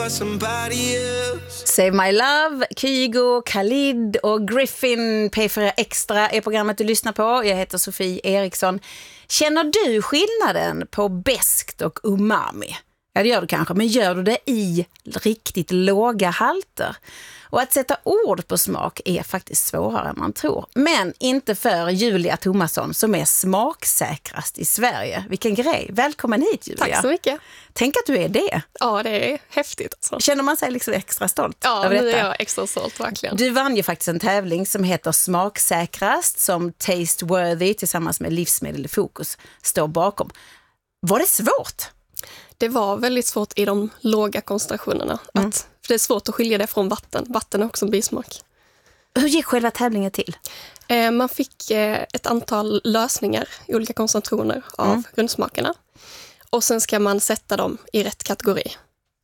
Save My Love, Kygo, Khalid och Griffin P4 Extra är programmet du lyssnar på. Jag heter Sofie Eriksson. Känner du skillnaden på beskt och umami? Ja, det gör du kanske, men gör du det i riktigt låga halter? Och att sätta ord på smak är faktiskt svårare än man tror. Men inte för Julia Thomasson som är smaksäkrast i Sverige. Vilken grej. Välkommen hit, Julia. Tack så mycket. Tänk att du är det. Ja, det är häftigt. Alltså. Känner man sig liksom extra stolt ja, över detta? Ja, nu är jag extra stolt, verkligen. Du vann ju faktiskt en tävling som heter Smaksäkrast som Taste Worthy tillsammans med Livsmedel i fokus står bakom. Var det svårt? Det var väldigt svårt i de låga koncentrationerna. För det är svårt att skilja det från vatten. Vatten är också en bismak. Hur gick själva tävlingen till? Man fick ett antal lösningar i olika koncentrationer av grundsmakerna. Och sen ska man sätta dem i rätt kategori.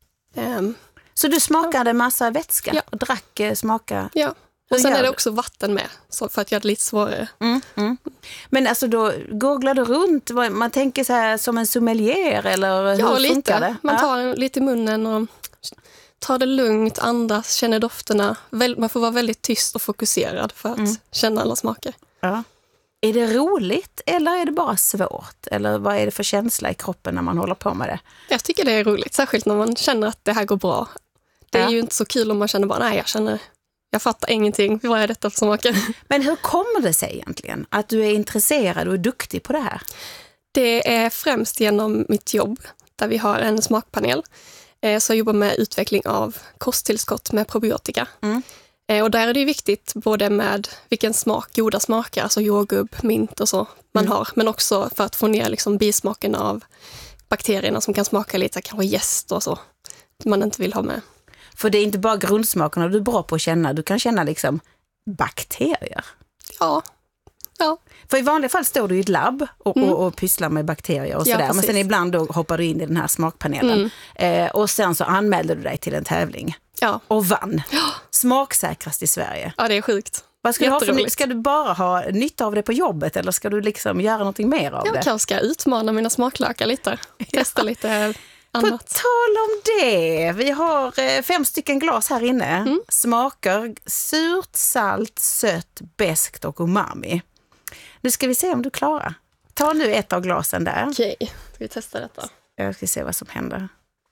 Så du smakade massa vätska och drack smaka? Ja, och sen är det också vatten med för att göra det lite svårare. Men alltså då googlar du runt, man tänker så här som en sommelier eller hur funkar det? Man tar lite i munnen och tar det lugnt, andas, känner dofterna. Man får vara väldigt tyst och fokuserad för att känna alla smaker. Ja. Är det roligt eller är det bara svårt? Eller vad är det för känsla i kroppen när man håller på med det? Jag tycker det är roligt, särskilt när man känner att det här går bra. Det är ju inte så kul om man känner bara, jag fattar ingenting. Vad är detta för smaker? Men hur kommer det sig egentligen att du är intresserad och är duktig på det här? Det är främst genom mitt jobb där vi har en smakpanel. Så jag jobbar med utveckling av kosttillskott med probiotika. Och där är det viktigt både med vilken smak, goda smaker, alltså jordgubb, mint och så man har. Men också för att få ner liksom bismaken av bakterierna som kan smaka lite, kanske jäst och så. Man inte vill ha med. För det är inte bara grundsmakerna du är bra på att känna. Du kan känna liksom bakterier. Ja. För i vanliga fall står du i ett labb och pysslar med bakterier och sådär. Men sen ibland då hoppar du in i den här smakpanelen. Och sen så anmälde du dig till en tävling. Ja. Och vann. Smaksäkrast i Sverige. Ja, det är sjukt. Vad ska du ha för, ska du bara ha nytta av det på jobbet eller ska du liksom göra någonting mer av det? Jag kanske ska utmana mina smaklökar lite. Testa lite annat. På tal om det, vi har 5 stycken glas här inne. Smaker surt, salt, sött, beskt och umami. Nu ska vi se om du klarar. Ta nu ett av glasen där. Okej, ska vi testa detta? Jag ska se vad som händer.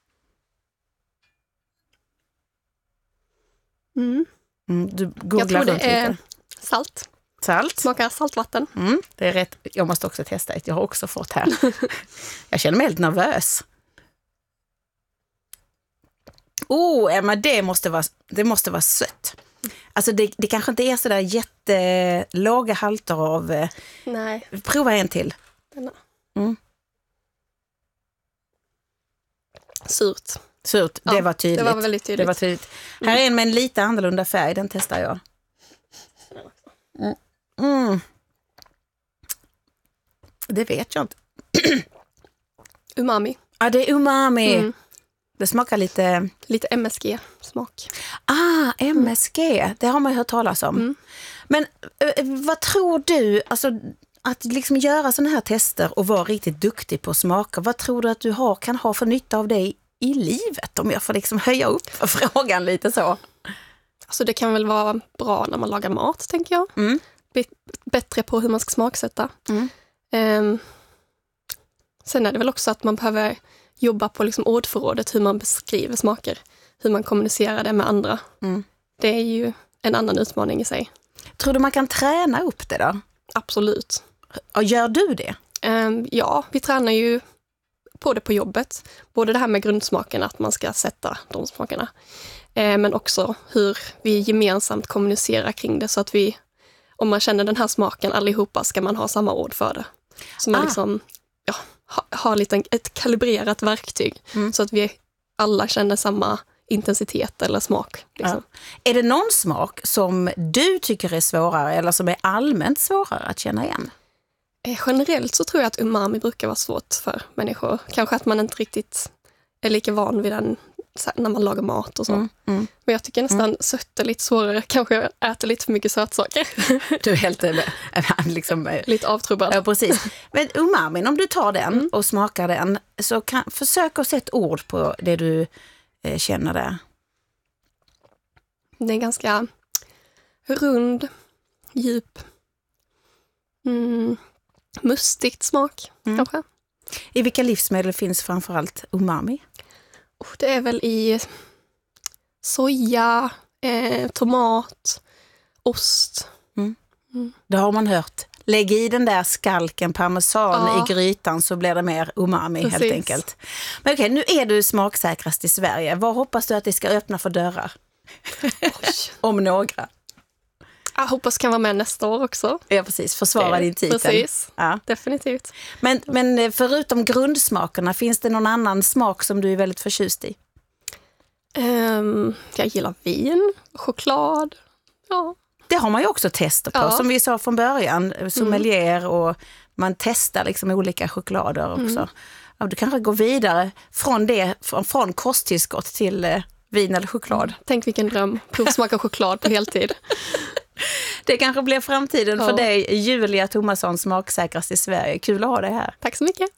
Du googlar jag tror runt det är lite. salt. Salt. Smakar saltvatten. Det är rätt. Jag måste också testa ett. Jag har också fått här. Jag känner mig helt nervös. Emma, det måste vara sött. Alltså det kanske inte är så där jättelåga halter av... Nej. Prova en till. Surt. Det var tydligt. Det var väldigt tydligt. Det var tydligt. Här är en med en lite annorlunda färg, den testar jag. Det vet jag inte. Umami. Ja, det är umami. Det smakar lite... Lite MSG-smak. MSG. Det har man ju hört talas om. Men vad tror du, alltså att liksom göra sådana här tester och vara riktigt duktig på smaker, vad tror du att du kan ha för nytta av dig i livet? Om jag får liksom höja upp frågan lite så. Alltså det kan väl vara bra när man lagar mat, tänker jag. Bättre på hur man ska smaksätta. Sen är det väl också att man behöver jobba på liksom ordförrådet, hur man beskriver smaker. Hur man kommunicerar det med andra. Det är ju en annan utmaning i sig. Tror du man kan träna upp det då? Absolut. Och gör du det? Ja, vi tränar ju på det på jobbet. Både det här med grundsmakerna, att man ska sätta de smakerna. Men också hur vi gemensamt kommunicerar kring det. Så att vi, om man känner den här smaken allihopa, ska man ha samma ord för det. Så man liksom har lite ett kalibrerat verktyg. Så att vi alla känner samma intensitet eller smak. Liksom. Är det någon smak som du tycker är svårare eller som är allmänt svårare att känna igen? Generellt så tror jag att umami brukar vara svårt för människor. Kanske att man inte riktigt är lika van vid den när man lagar mat och så. Men jag tycker nästan sött är lite svårare. Kanske jag äter lite för mycket sötsaker. Du är helt liksom... lite avtrubbad. Ja, precis. Men umami, om du tar den och smakar den så försök att sätta ord på det du känner det? Den är ganska rund, djup, mustigt smak kanske. I vilka livsmedel finns framförallt umami? Det är väl i soja, tomat, ost. Det har man hört. Lägg i den där skalken parmesan i grytan så blir det mer umami helt enkelt. Men okej, nu är du smaksäkrast i Sverige. Vad hoppas du att det ska öppna för dörrar? Om några. Jag hoppas kan vara med nästa år också. Ja, precis. Försvara din titel. Precis, ja. Definitivt. Men förutom grundsmakerna, finns det någon annan smak som du är väldigt förtjust i? Jag gillar vin, choklad. Ja. Det har man ju också tester på, som vi sa från början. Sommelier och man testar liksom olika choklader också. Ja, du kanske går vidare från kosttillskott till vin eller choklad. Tänk vilken dröm, provsmaka choklad på heltid. Det kanske blir framtiden för dig, Julia Thomasson, smaksäkrast i Sverige. Kul att ha dig här. Tack så mycket.